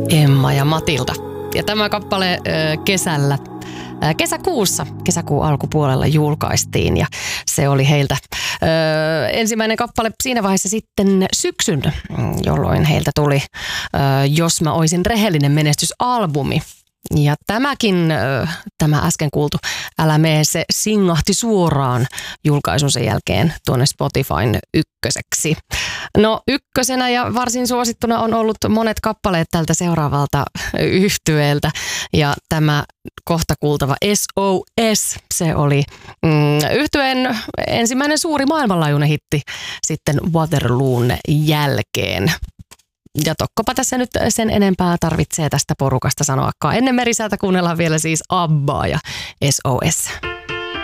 Emma ja Matilda. Ja tämä kappale kesäkuun alkupuolella julkaistiin ja se oli heiltä ensimmäinen kappale siinä vaiheessa sitten syksyn, jolloin heiltä tuli Jos mä oisin rehellinen -menestysalbumi. Ja tämä äsken kuultu Älä mee, se singahti suoraan julkaisunsa jälkeen tuonne Spotifyn ykköseksi. No ykkösenä ja varsin suosittuna on ollut monet kappaleet tältä seuraavalta yhtyeeltä. Ja tämä kohta kuultava SOS, se oli yhtyeen ensimmäinen suuri maailmanlaajuinen hitti sitten Waterloon jälkeen. Ja tokkopa tässä nyt sen enempää tarvitsee tästä porukasta sanoakaan. Ennen merisäätä kuunnellaan vielä siis Abbaa ja SOS.